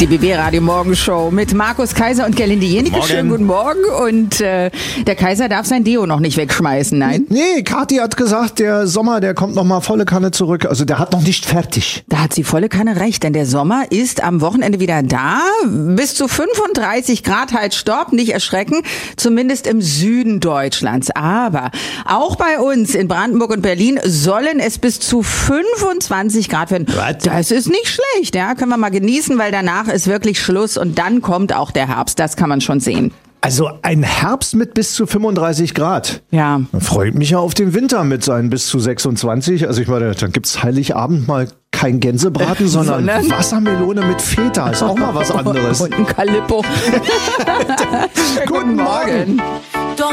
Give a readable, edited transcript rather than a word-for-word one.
Die BB Radio Morgenshow mit Markus Kaiser und Gerlinde Jenicke. Schönen guten Morgen. Und der Kaiser darf sein Deo noch nicht wegschmeißen, nein? Nee, Kathi hat gesagt, der Sommer, der kommt noch mal volle Kanne zurück. Also der hat noch nicht fertig. Da hat sie volle Kanne recht, denn der Sommer ist am Wochenende wieder da. Bis zu 35 Grad, halt stopp, nicht erschrecken. Zumindest im Süden Deutschlands. Aber auch bei uns in Brandenburg und Berlin sollen es bis zu 25 Grad werden. Was? Das ist nicht schlecht, ja. Können wir mal genießen, weil danach ist wirklich Schluss und dann kommt auch der Herbst. Das kann man schon sehen. Also ein Herbst mit bis zu 35 Grad. Ja. Dann freue ich mich ja auf den Winter mit seinen bis zu 26. Also ich meine, dann gibt's Heiligabend mal kein Gänsebraten, sondern Wassermelone mit Feta. Ist auch mal was anderes. Und ein Calippo. Guten Morgen.